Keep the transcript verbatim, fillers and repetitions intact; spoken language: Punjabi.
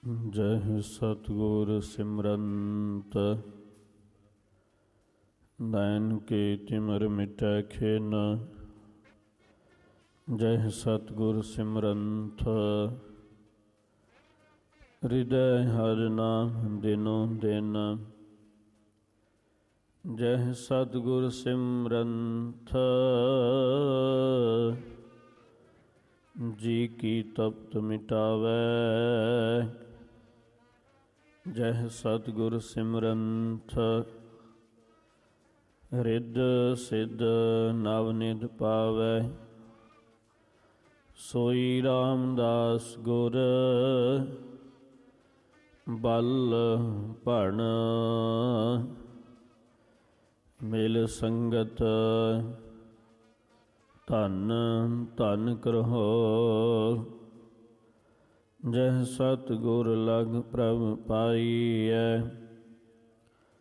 ਜੈ ਸਤਿਗੁਰ ਸਿਮਰੰਤ ਨੈਣ ਕੇ ਤਿਮਰ ਮਿਟੈ ਖੇਨ। ਜੈ ਸਤਿਗੁਰ ਸਿਮਰੰਤ ਹਿਰਦੈ ਹਰਿ ਨਾਮ ਦਿਨੋ ਦਿਨ। ਜੈ ਸਤਿਗੁਰ ਸਿਮਰੰਤ ਜੀ ਕੀ ਤਪਤ ਮਿਟਾਵੈ। ਜੈ ਸਤਿਗੁਰ ਸਿਮਰੰਤ ਰਿੱਧ ਸਿੱਧ ਨਵ ਨਿਧ ਪਾਵੈ। ਸੋਈ ਰਾਮਦਾਸ ਗੁਰ ਬਲ ਭਣ ਮਿਲ ਸੰਗਤ ਧਨ ਧਨ ਕਰਹੁ। ਜੈ ਸਤਿਗੁਰ ਲਗ ਪ੍ਰਭ ਪਾਈਐ।